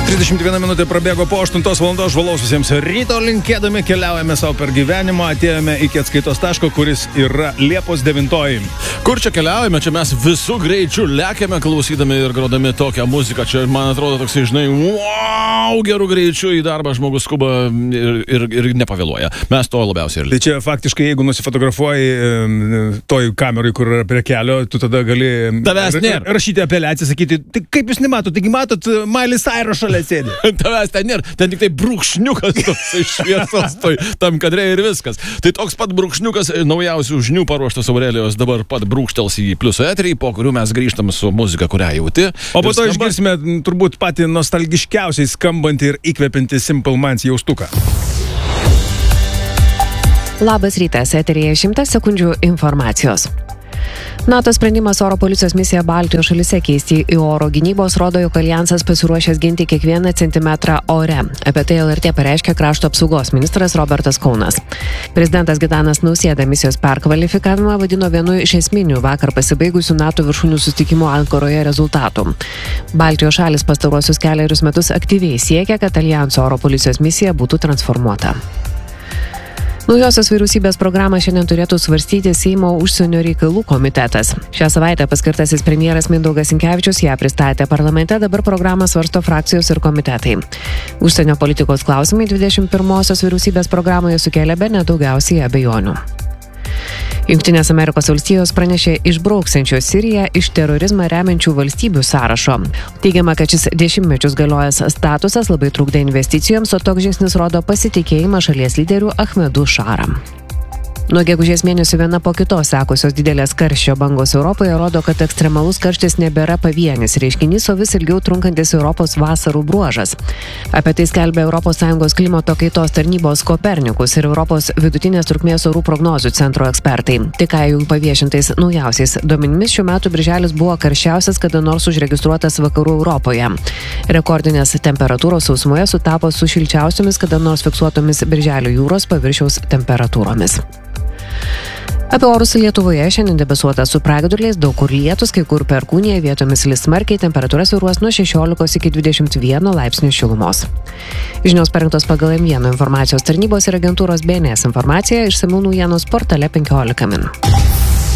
31 minutė prabėgo po 8 valandos, žvalaus visiems ryto linkėdami, keliaujame savo per gyvenimą, atėjome iki atskaitos taško, kuris yra Liepos 9. Kur čia keliaujame? Čia mes visų greičių lekiame, klausydami ir grodami tokią muziką. Čia, man atrodo, toksai, žinai, wow, gerų greičių į darbą žmogus skuba ir nepavėluoja. Mes to labiausiai ir. Tai čia faktiškai, jeigu nusifotografuoji toj kamerai, kur yra prie kelio, tu tada gali rašyti apeliaciją, sakyti, tai kaip jūs nematot, taigi matot, Miley Cyrus šalia sėdi. Tavęs ten nėra, ten tik tai brūkšniukas toks šviesos tam kadre ir viskas. Tai toks pat brūkšniukas naujausių žinių paruoštas Aurelijos dabar pat brūkštels į pliusų eterį, po kurių mes grįžtam su muzika, kurią jauti. O po to išgirsime turbūt patį nostalgiškiausiai skambantį ir įkvepiantį Simple Minds jaustuką. Labas rytas, eteryje 100 sekundžių informacijos. NATO sprendimas oro policijos misiją Baltijos šalyse keisti į oro gynybos rodo, jog aljansas pasiruošęs ginti kiekvieną centimetrą ore. Apie tai LRT pareiškė krašto apsaugos ministras Robertas Kaunas. Prezidentas Gitanas Nausėda misijos perkvalifikavimą vadino vienu iš esminių vakar pasibaigusių NATO viršūnių susitikimo Ankoroje rezultatų. Baltijos šalis pastaruosius kelerius metus aktyviai siekia, kad aljanso oro policijos misija būtų transformuota. Naujosios vyriausybės programą šiandien turėtų svarstyti Seimo užsienio reikalų komitetas. Šią savaitę paskirtasis premjeras Mindaugas Sinkevičius ją pristatė parlamente, dabar programą svarsto frakcijos ir komitetai. Užsienio politikos klausimai 21-osios vyriausybės programoje sukėlė bene daugiausiai abejonių. Jungtinės Amerikos valstijos pranešė išbrauksiančios Siriją iš terorizmą remiančių valstybių sąrašo. Teigiama, kad šis dešimtmečius galiojęs statusas labai trukdė investicijoms, o toks žingsnis rodo pasitikėjimą šalies lyderių Ahmedu Šarą. Nuo gegužės mėnesio viena po kitos sekusios didelės karščio bangos Europoje rodo, kad ekstremalus karštis nebėra pavienis reiškinys, o vis ilgiau trunkantis Europos vasarų bruožas. Apie tai skelbia ES klimato kaitos tarnybos Kopernikus ir Europos vidutinės trukmės orų prognozių centro ekspertai. Tik ką jau paviešintais naujausiais duomenimis šių metų birželis buvo karščiausias kada nors užregistruotas vakarų Europoje. Rekordinės temperatūros sausumoje sutapo su šilčiausiomis kada nors fiksuotomis birželio jūros paviršiaus temperatūromis. Apie orus Lietuvoje šiandien debesuota su pragiedruliais, daug kur lietus, kai kur perkūnija, vietomis lis smarkiai, temperatūra svyruos nuo 16 iki 21 laipsnių šilumos. Žinios parengtos pagal M1 informacijos tarnybos ir agentūros BNS informaciją, išsamių naujienos portale 15 min.